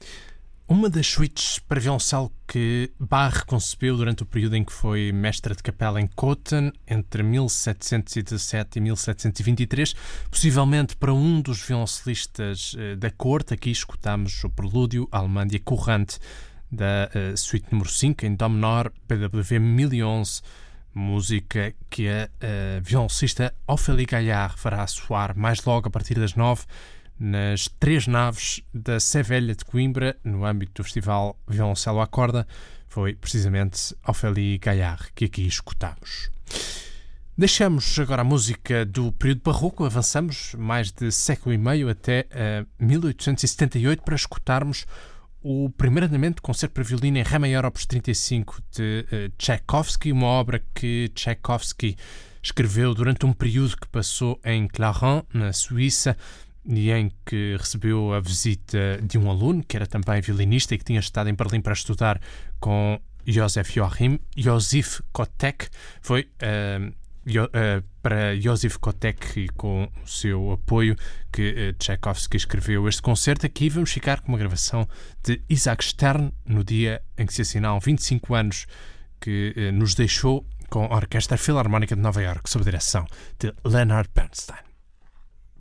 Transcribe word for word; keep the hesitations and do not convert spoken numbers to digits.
Uma das suítes para violoncelo que Bach concebeu durante o período em que foi mestre de capela em Cothen, entre mil setecentos e dezassete e mil setecentos e vinte e três, possivelmente para um dos violoncelistas uh, da corte. Aqui escutamos o prelúdio Allemande Courante da uh, suíte número cinco, em Dó menor, B W mil e onze, música que a uh, violoncista Ophélie Gaillard fará soar mais logo a partir das nove, nas três naves da Sé Velha de Coimbra, no âmbito do Festival Violoncelo à Corda. Foi precisamente Ophélie Gaillard que aqui escutamos. Deixamos agora a música do período barroco, avançamos mais de século e meio até uh, mil oitocentos e setenta e oito para escutarmos o primeiro andamento do Concerto para Violino em Ré maior opus trinta e cinco de uh, Tchaikovsky, uma obra que Tchaikovsky escreveu durante um período que passou em Clarens, na Suíça, e em que recebeu a visita de um aluno que era também violinista e que tinha estado em Berlim para estudar com Joseph Joachim. Josif Kotek foi uh, jo, uh, para Josif Kotek e com o seu apoio que uh, Tchaikovsky escreveu este concerto. Aqui vamos ficar com uma gravação de Isaac Stern no dia em que se assinalam vinte e cinco anos que uh, nos deixou, com a Orquestra Filarmónica de Nova Iorque sob a direção de Leonard Bernstein.